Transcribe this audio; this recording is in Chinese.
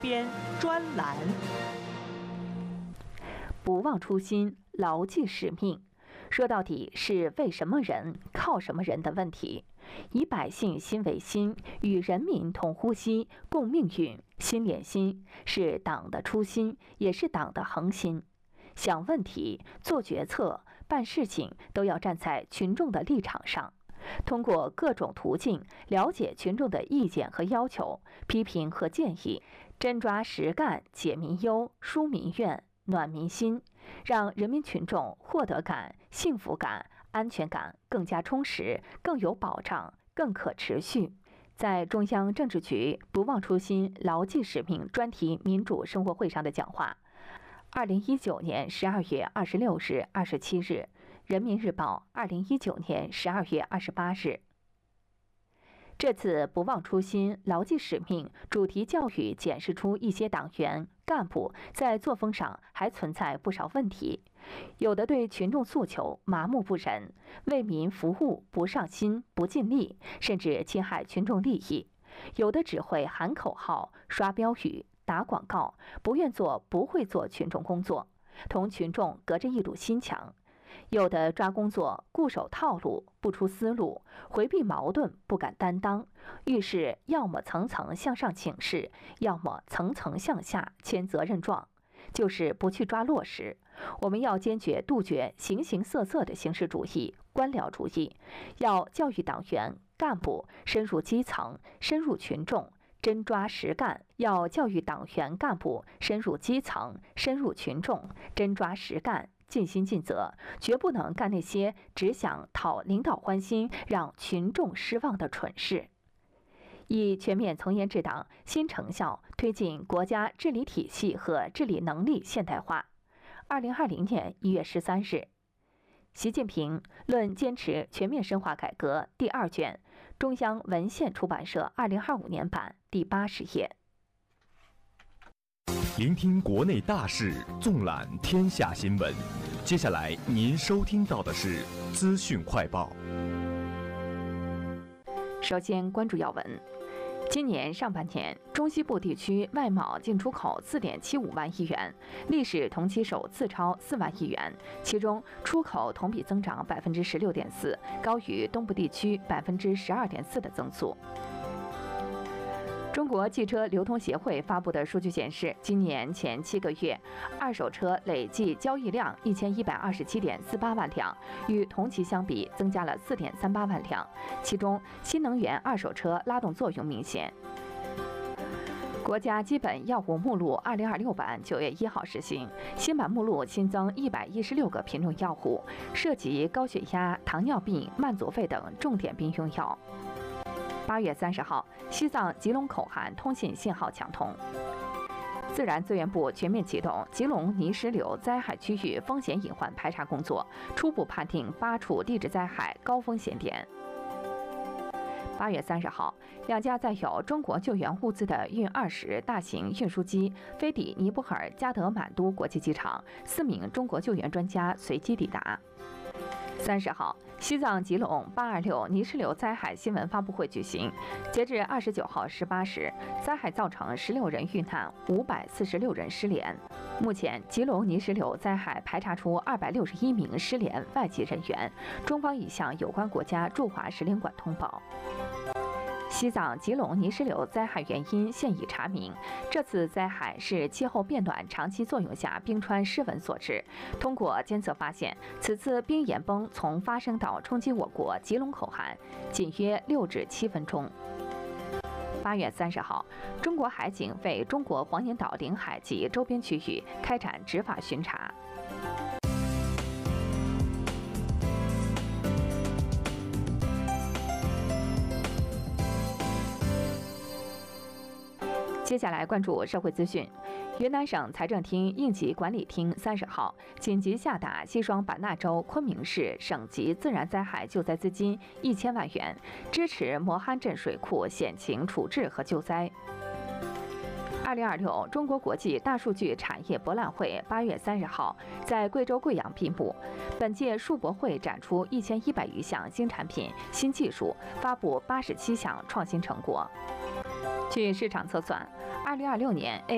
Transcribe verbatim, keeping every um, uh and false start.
编专栏。 不忘初心，牢记使命，说到底是为什么人、靠什么人的问题。以百姓心为心，与人民同呼吸、共命运，心连心，是党的初心，也是党的恒心。想问题、做决策、办事情，都要站在群众的立场上，通过各种途径了解群众的意见和要求、批评和建议，真抓实干，解民忧、舒民怨、暖民心，让人民群众获得感、幸福感、安全感更加充实、更有保障、更可持续。在中央政治局不忘初心、牢记使命专题民主生活会上的讲话，二零一九年十二月二十六日、二十七日，人民日报二零一九年十二月二十八日。这次不忘初心、牢记使命主题教育检视出一些党员干部在作风上还存在不少问题，有的对群众诉求麻木不仁，为民服务不上心、不尽力，甚至侵害群众利益；有的只会喊口号、刷标语、打广告，不愿做、不会做群众工作，同群众隔着一堵心墙；有的抓工作固守套路，不出思路，回避矛盾，不敢担当，遇事要么层层向上请示，要么层层向下签责任状，就是不去抓落实。我们要坚决杜绝形形色色的形式主义、官僚主义，要教育党员干部深入基层、深入群众，真抓实干。要教育党员干部深入基层、深入群众，真抓实干，尽心尽责，绝不能干那些只想讨领导欢心、让群众失望的蠢事。以全面从严治党新成效推进国家治理体系和治理能力现代化。二零二零年一月十三日，习近平《论坚持全面深化改革》第二卷，中央文献出版社二零二五年版第八十页。 聆听国内大事，纵览天下新闻。接下来您收听到的是资讯快报。 首先关注要闻。今年上半年，中西部地区外贸进出口四点七五万亿元，历史同期首次超四万亿元，其中出口同比增长百分之十六点四，高于东部地区百分之十二点四的增速。中国汽车流通协会发布的数据显示，今年前七个月，二手车累计交易量一千一百二十七点四八万辆，与同期相比增加了四点三八万辆，其中新能源二手车拉动作用明显。国家基本药物目录二零二六版九月一号实行，新版目录新增一百一十六个品种药物，涉及高血压、糖尿病、慢阻肺等重点病用药。八月三十号，西藏吉隆口岸通信信号抢通。自然资源部全面启动吉隆泥石流灾害区域风险隐患排查工作，初步判定八处地质灾害高风险点。八月三十号，两架载有中国救援物资的运二十大型运输机飞抵尼泊尔加德满都国际机场，四名中国救援专家随机抵达。三十号，西藏吉隆八二六泥石流灾害新闻发布会举行。截至二十九号十八时，灾害造成十六人遇难，五百四十六人失联。目前，吉隆泥石流灾害排查出二百六十一名失联外籍人员，中方已向有关国家驻华使领馆通报。西藏吉隆泥石流灾害原因现已查明，这次灾害是气候变暖长期作用下冰川失稳所致。通过监测发现，此次冰岩崩从发生到冲击我国吉隆口岸仅约六至七分钟。八月三十号，中国海警为中国黄岩岛领海及周边区域开展执法巡查。接下来关注社会资讯。云南省财政厅应急管理厅三十号紧急下达西双版纳州昆明市省级自然灾害救灾资金一千万元，支持磨憨镇水库险情处置和救灾。二零二六中国国际大数据产业博览会八月三十号在贵州贵阳闭幕。本届数博会展出一千一百余项新产品、新技术，发布八十七项创新成果。据市场测算，二零二六年 A